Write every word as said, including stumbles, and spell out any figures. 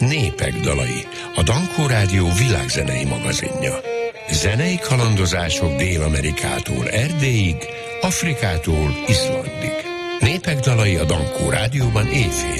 Népek dalai, a Dankó Rádió világzenei magazinja. Zenei kalandozások Dél-Amerikától Erdélyig, Afrikától Izlandig. Népek dalai a Dankó Rádióban éjfél.